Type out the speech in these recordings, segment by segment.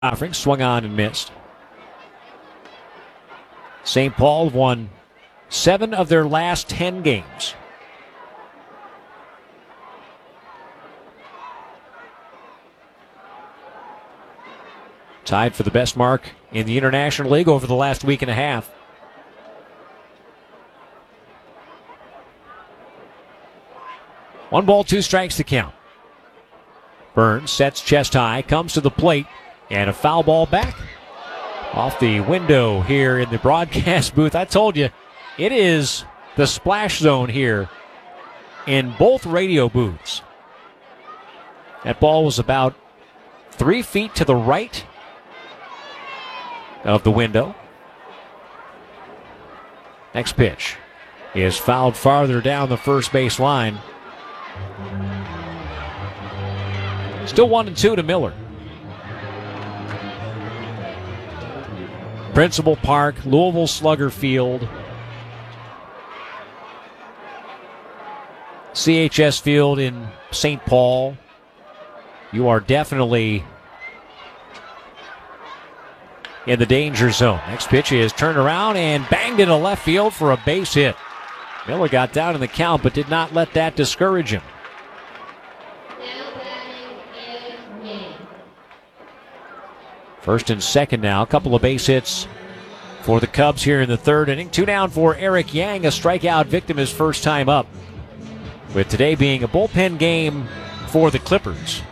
offering, swung on and missed. St. Paul won 7 of their last 10 games. Tied for the best mark in the International League over the last week and a half. One ball, 2 strikes to count. Burns sets chest high, comes to the plate, and a foul ball back off the window here in the broadcast booth. I told you, it is the splash zone here in both radio booths. That ball was about 3 feet to the right of the window. Next pitch is fouled farther down the first base line. Still 1-2 to Miller. Principal Park, Louisville Slugger Field, CHS Field in St. Paul. You are definitely in the danger zone. Next pitch is turned around and banged into left field for a base hit. Miller got down in the count but did not let that discourage him. First and second now. A couple of base hits for the Cubs here in the third inning. 2 down for Eric Yang, a strikeout victim his first time up, with today being a bullpen game for the Clippers.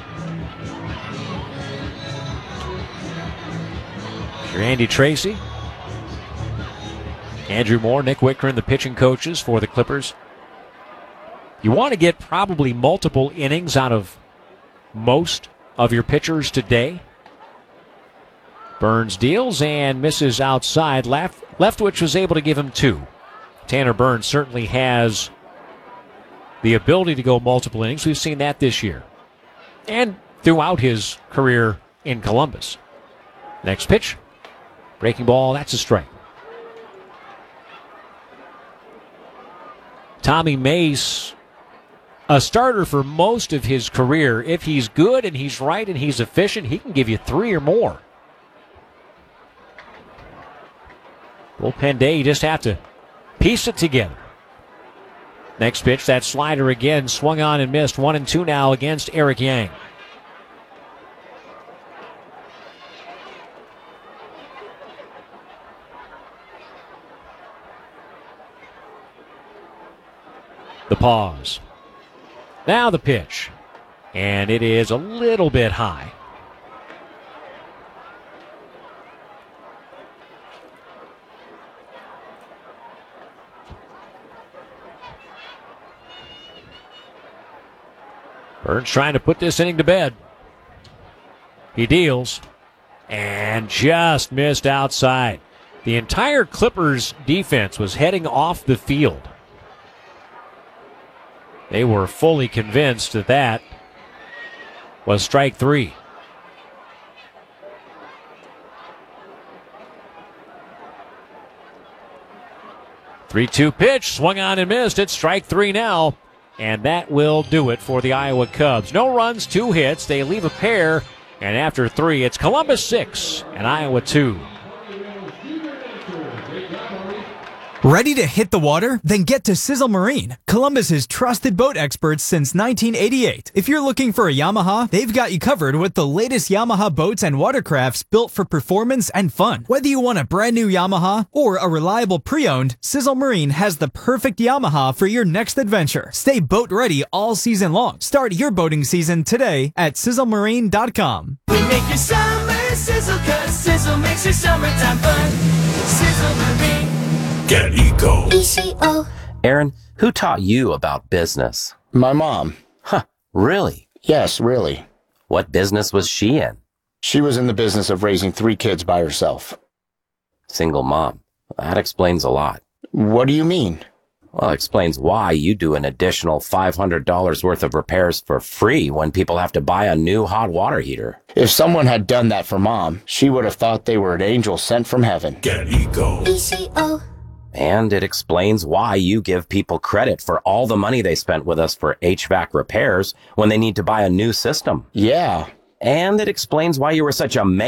Here's Andy Tracy, Andrew Moore, Nick Wickren, the pitching coaches for the Clippers. You want to get probably multiple innings out of most of your pitchers today. Burns deals and misses outside. Leftwich was able to give him 2. Tanner Burns certainly has the ability to go multiple innings. We've seen that this year and throughout his career in Columbus. Next pitch, breaking ball, that's a strike. Tommy Mace, a starter for most of his career. If he's good and he's right and he's efficient, he can give you 3 or more. Bullpen day, you just have to piece it together. Next pitch, that slider again, swung on and missed. 1-2 now against Eric Yang. The pause. Now the pitch. And it is a little bit high. Burns trying to put this inning to bed. He deals and just missed outside. The entire Clippers defense was heading off the field. They were fully convinced that that was strike 3. Three-two pitch, swung on and missed. It's strike 3 now. And that will do it for the Iowa Cubs. No runs, 2 hits. They leave a pair. And after 3, it's Columbus 6 and Iowa 2. Ready to hit the water? Then get to Sizzle Marine, Columbus's trusted boat experts since 1988. If you're looking for a Yamaha, they've got you covered with the latest Yamaha boats and watercrafts built for performance and fun. Whether you want a brand new Yamaha or a reliable pre-owned, Sizzle Marine has the perfect Yamaha for your next adventure. Stay boat ready all season long. Start your boating season today at sizzlemarine.com. We make your summer sizzle, 'cause Sizzle makes your summertime fun. Sizzle Marine. Get Eco. ECO. Aaron, who taught you about business? My mom. Huh, really? Yes, really. What business was she in? She was in the business of raising 3 kids by herself. Single mom. That explains a lot. What do you mean? Well, it explains why you do an additional $500 worth of repairs for free when people have to buy a new hot water heater. If someone had done that for Mom, she would have thought they were an angel sent from heaven. Get Eco. ECO. And it explains why you give people credit for all the money they spent with us for HVAC repairs when they need to buy a new system. Yeah, And it explains why you were such a